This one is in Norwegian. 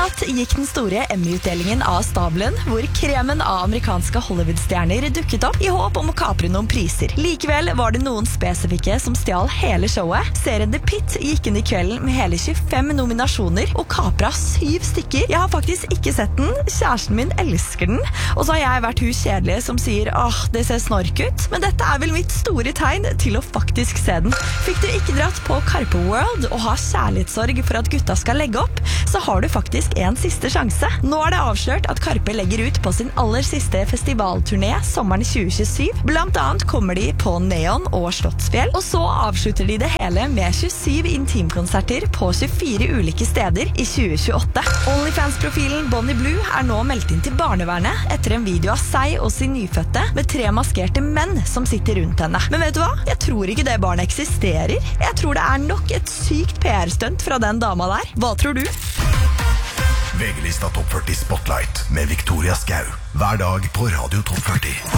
natt gikk den store Emmy-utdelingen av stabelen, hvor kremen av amerikanske Hollywood-stjerner dukket opp i håp om å kapre noen priser. Likevel var det noen spesifikke som stjal hele showet. Serien The Pitt gikk inn i kvelden med hele 25 nominasjoner og kapra 7 stykker. Jeg har faktisk ikke sett den. Kjæresten min elsker den. Og så har jeg vært hun kjedelige som sier det ser snork ut, men dette er vel mitt store tegn til å faktisk se den. Fikk du ikke dratt på Karpe World og ha kjærlighetssorg for at gutta skal legge opp, så har du faktisk en siste sjanse. Nå er det avslørt at Karpe legger ut på sin aller siste festivalturné sommeren 2027. Blant annet kommer de på Neon og Slottsfjell, og så avslutter de det hele med 27 intimkonserter på 24 ulike steder i 2028. OnlyFans-profilen Bonnie Blue er nå meldt inn til barnevernet etter en video av seg og sin nyfødte med 3 maskerte menn som sitter rundt henne. Men vet du hva? Jeg tror ikke det barnet eksisterer. Jeg tror det er nok et sykt PR-stunt fra den dama der. Hva tror du? VG-lista Topp 40 Spotlight med Victoria Skau. Hver dag på Radio Topp 40.